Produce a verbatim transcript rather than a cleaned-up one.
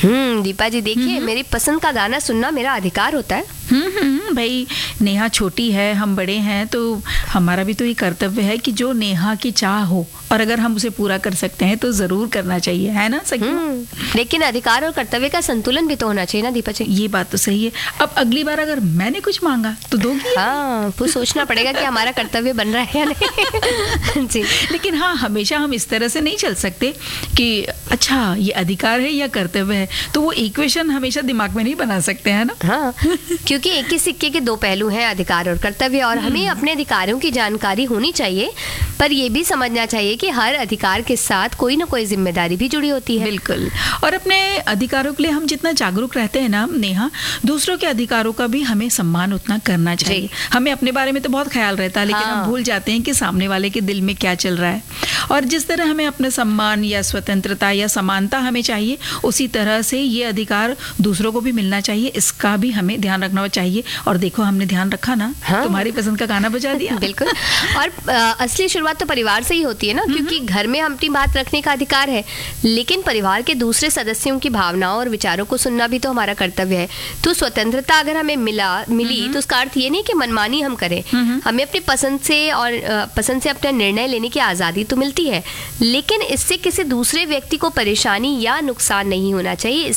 हम्म दीपा जी देखिए, मेरी पसंद का गाना सुनना मेरा अधिकार होता है। हम्म हम्म भाई, नेहा छोटी है, हम बड़े हैं, तो हमारा भी तो ये कर्तव्य है कि जो नेहा की चाह हो और अगर हम उसे पूरा कर सकते हैं तो जरूर करना चाहिए, है ना सखी? लेकिन अधिकार और कर्तव्य का संतुलन भी तो होना चाहिए ना दीपा जी। ये बात तो सही है। अब अगली बार अगर मैंने कुछ मांगा तो दोगी? हाँ, तो सोचना पड़ेगा कि हमारा कर्तव्य बन रहा है या नहीं। जी, लेकिन हाँ, हमेशा हम इस तरह से नहीं चल सकते कि अच्छा ये अधिकार है या कर्तव्य है, तो वो इक्वेशन हमेशा दिमाग में नहीं बना सकते, है ना? हाँ, क्योंकि एक ही सिक्के के दो पहलू हैं, अधिकार और कर्तव्य, और हमें अपने अधिकारों की जानकारी होनी चाहिए, पर ये भी समझना चाहिए कि हर अधिकार के साथ कोई ना कोई जिम्मेदारी भी जुड़ी होती है। बिल्कुल। और अपने अधिकारों के लिए हम जितना जागरूक रहते हैं ना नेहा, दूसरों के अधिकारों का भी हमें सम्मान उतना करना चाहिए। हमें अपने बारे में तो बहुत ख्याल रहता है, लेकिन हाँ। हम भूल जाते हैं कि सामने वाले के दिल में क्या चल रहा है। और जिस तरह हमें अपने सम्मान या स्वतंत्रता या समानता हमें चाहिए, उसी तरह से ये अधिकार दूसरों को भी मिलना चाहिए, इसका भी हमें ध्यान रखना चाहिए। और देखो, हमने ध्यान रखा ना। हाँ। तुम्हारी पसंद का गाना बजा दिया। बिल्कुल। और आ, असली शुरुआत तो परिवार से ही होती है ना, क्योंकि घर में हम अपनी बात रखने का अधिकार है, लेकिन परिवार के दूसरे सदस्यों की भावनाओं और विचारों को सुनना भी तो हमारा कर्तव्य है। तो स्वतंत्रता अगर हमें मिला मिली तो उसका अर्थ ये नहीं कि मनमानी हम करें। हमें अपनी पसंद से और आ, पसंद से अपना निर्णय लेने की आज़ादी तो मिलती है, लेकिन इससे किसी दूसरे व्यक्ति को परेशानी या नुकसान नहीं होना चाहिए।